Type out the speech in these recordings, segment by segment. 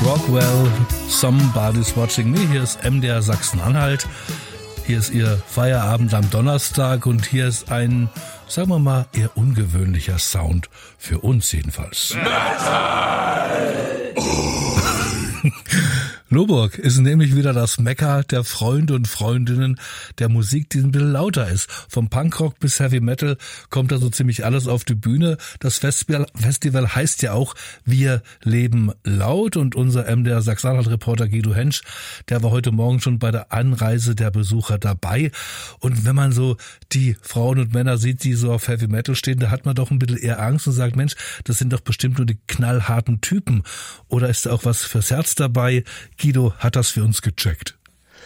Rockwell, Somebody's Watching Me. Hier ist MDR Sachsen-Anhalt. Hier ist Ihr Feierabend am Donnerstag und hier ist ein, sagen wir mal, eher ungewöhnlicher Sound. Für uns jedenfalls. Lohburg ist nämlich wieder das Mekka der Freunde und Freundinnen der Musik, die ein bisschen lauter ist. Vom Punkrock bis Heavy Metal kommt da so ziemlich alles auf die Bühne. Das Festival heißt ja auch Wir leben laut und unser MDR Sachsen-Anhalt-Reporter Guido Hensch, der war heute Morgen schon bei der Anreise der Besucher dabei. Und wenn man so die Frauen und Männer sieht, die so auf Heavy Metal stehen, da hat man doch ein bisschen eher Angst und sagt, Mensch, das sind doch bestimmt nur die knallharten Typen. Oder ist da auch was fürs Herz dabei? Guido hat das für uns gecheckt.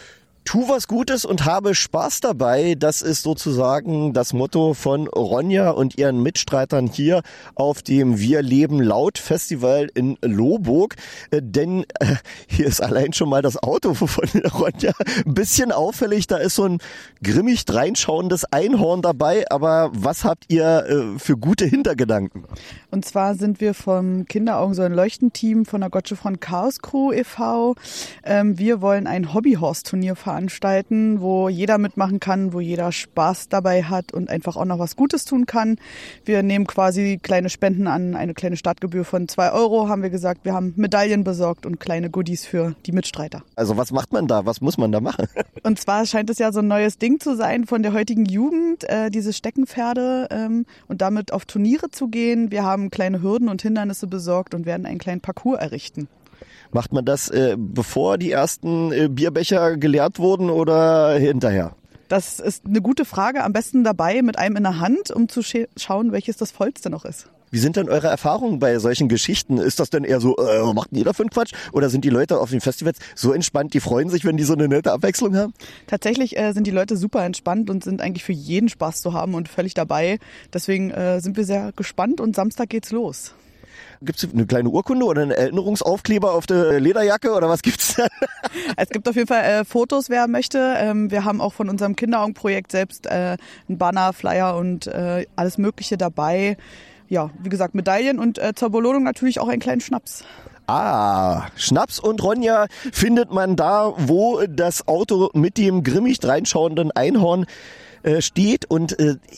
Tu was Gutes und habe Spaß dabei. Das ist sozusagen das Motto von Ronja und ihren Mitstreitern hier auf dem Wir leben laut Festival in Lohburg. Denn hier ist allein schon mal das Auto von Ronja ein bisschen auffällig. Da ist so ein grimmig dreinschauendes Einhorn dabei. Aber was habt ihr für gute Hintergedanken? Und zwar sind wir vom Kinderaugen so ein Leuchtenteam von der Gottsche von Chaos Crew e.V. Wir wollen ein Hobbyhorse-Turnier veranstalten, wo jeder mitmachen kann, wo jeder Spaß dabei hat und einfach auch noch was Gutes tun kann. Wir nehmen quasi kleine Spenden an, eine kleine Startgebühr von 2 €, haben wir gesagt. Wir haben Medaillen besorgt und kleine Goodies für die Mitstreiter. Also was macht man da? Was muss man da machen? Und zwar scheint es ja so ein neues Ding zu sein von der heutigen Jugend, diese Steckenpferde und damit auf Turniere zu gehen. Wir haben kleine Hürden und Hindernisse besorgt und werden einen kleinen Parcours errichten. Macht man das, bevor die ersten Bierbecher geleert wurden oder hinterher? Das ist eine gute Frage. Am besten dabei mit einem in der Hand, um zu schauen, welches das vollste noch ist. Wie sind denn eure Erfahrungen bei solchen Geschichten? Ist das denn eher so, macht jeder für einen Quatsch? Oder sind die Leute auf den Festivals so entspannt, die freuen sich, wenn die so eine nette Abwechslung haben? Tatsächlich sind die Leute super entspannt und sind eigentlich für jeden Spaß zu haben und völlig dabei. Deswegen sind wir sehr gespannt und Samstag geht's los. Gibt's eine kleine Urkunde oder einen Erinnerungsaufkleber auf der Lederjacke oder was gibt's da? Es gibt auf jeden Fall Fotos, wer möchte. Wir haben auch von unserem Kinderaugenprojekt selbst einen Banner, Flyer und alles Mögliche dabei. Ja, wie gesagt, Medaillen und zur Belohnung natürlich auch einen kleinen Schnaps. Ah, Schnaps und Ronja findet man da, wo das Auto mit dem grimmig dreinschauenden Einhorn steht und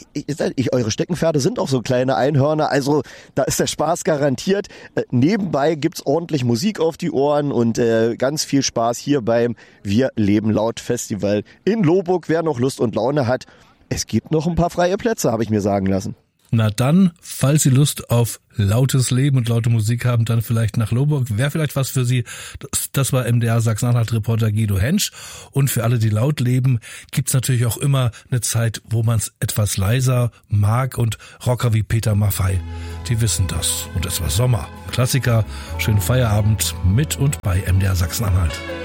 eure Steckenpferde sind auch so kleine Einhörner, also da ist der Spaß garantiert. Nebenbei gibt's ordentlich Musik auf die Ohren und ganz viel Spaß hier beim Wir leben laut Festival in Lohburg. Wer noch Lust und Laune hat, es gibt noch ein paar freie Plätze, habe ich mir sagen lassen. Na dann, falls Sie Lust auf lautes Leben und laute Musik haben, dann vielleicht nach Lohburg. Wäre vielleicht was für Sie. Das war MDR Sachsen-Anhalt-Reporter Guido Hensch. Und für alle, die laut leben, gibt's natürlich auch immer eine Zeit, wo man es etwas leiser mag. Und Rocker wie Peter Maffay, die wissen das. Und es war Sommer. Klassiker, schönen Feierabend mit und bei MDR Sachsen-Anhalt.